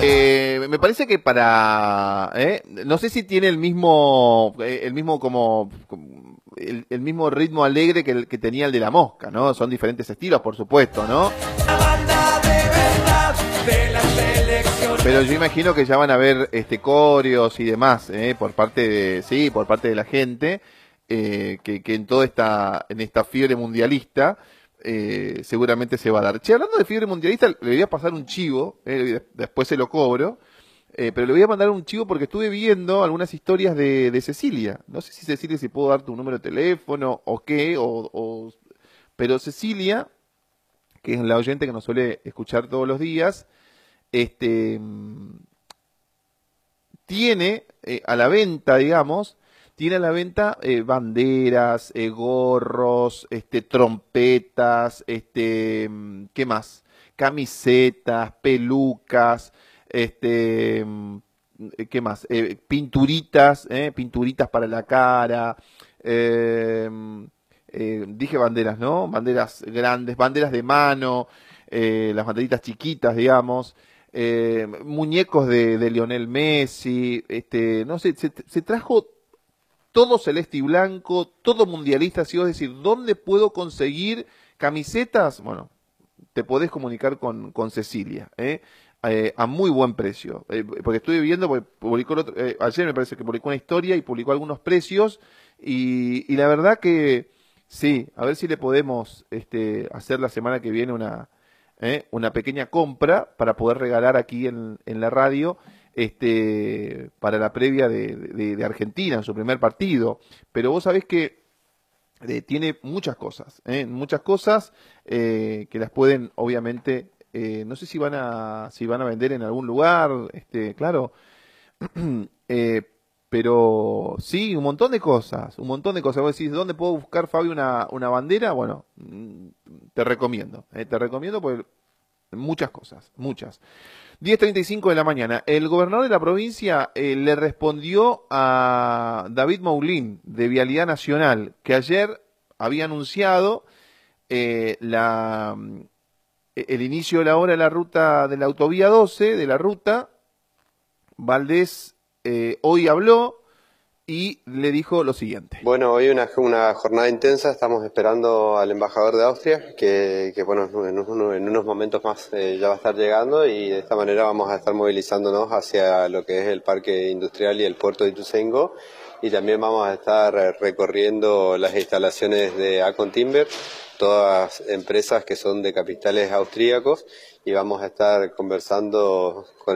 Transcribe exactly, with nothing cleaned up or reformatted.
Eh, me parece que para, ¿eh? No sé si tiene el mismo, eh, el mismo como, como- el, el mismo ritmo alegre que, el, que tenía el de La Mosca, ¿no? Son diferentes estilos, por supuesto, ¿no? La banda de verdad de la selección. Pero yo imagino que ya van a haber este coreos y demás, ¿eh? Por parte de, sí, por parte de la gente, eh, que, que en toda esta, en esta fiebre mundialista, eh, seguramente se va a dar. Che, hablando de fiebre mundialista, le voy a pasar un chivo, eh, después se lo cobro, eh, pero le voy a mandar un chivo porque estuve viendo algunas historias de, de Cecilia. No sé si Cecilia, si puedo dar tu número de teléfono o qué, o, o- pero Cecilia, que es la oyente que nos suele escuchar todos los días, este tiene eh, a la venta, digamos, tiene a la venta eh, banderas, eh, gorros, este, trompetas, este, mm, ¿qué más? Camisetas, pelucas, este, mm, eh, ¿qué más? Eh, pinturitas, eh, pinturitas para la cara, eh, mm, eh, dije banderas, ¿no? Banderas grandes, banderas de mano, eh, las banderitas chiquitas, digamos, eh, muñecos de, de Lionel Messi, este, no sé, se, se trajo todo celeste y blanco, todo mundialista, si vos decís, ¿dónde puedo conseguir camisetas? Bueno, te podés comunicar con, con Cecilia, ¿eh? Eh, a muy buen precio, eh, porque estuve viendo, porque publicó el otro- eh, ayer me parece que publicó una historia y publicó algunos precios, y, y la verdad que sí, a ver si le podemos este, hacer la semana que viene una, eh, una pequeña compra para poder regalar aquí en, en la radio, este, para la previa de, de- de Argentina, en su primer partido. Pero vos sabés que eh, tiene muchas cosas, ¿eh? Muchas cosas eh, que las pueden, obviamente, eh, no sé si van a, si van a vender en algún lugar, este, claro, eh, pero sí, un montón de cosas, un montón de cosas. Vos decís, ¿dónde puedo buscar, Fabio, una, una bandera? Bueno, mm, te recomiendo, eh, te recomiendo porque muchas cosas, muchas. diez treinta y cinco de la mañana. El gobernador de la provincia eh, le respondió a David Moulin, de Vialidad Nacional, que ayer había anunciado eh, la, mm, el inicio de la obra de la ruta de la autovía doce, de la ruta. Valdés eh, hoy habló y le dijo lo siguiente. Bueno, hoy una, una jornada intensa, estamos esperando al embajador de Austria, que, que bueno, en, uno- en unos momentos más eh, ya va a estar llegando, y de esta manera vamos a estar movilizándonos hacia lo que es el parque industrial y el puerto de Ituzaingó, y también vamos a estar eh, recorriendo las instalaciones de Acon Timber, todas empresas que son de capitales austríacos, y vamos a estar conversando con